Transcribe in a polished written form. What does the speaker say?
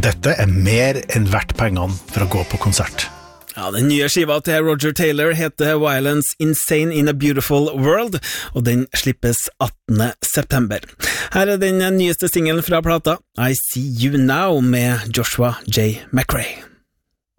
Dette mer enn verdt pengene for å gå på konsert. Ja, den nye skiva til Roger Taylor heter Violence Insane in a Beautiful World, og den slippes 18. september. Her den nyeste singelen fra plata, I See You Now, med Joshua J. McRae.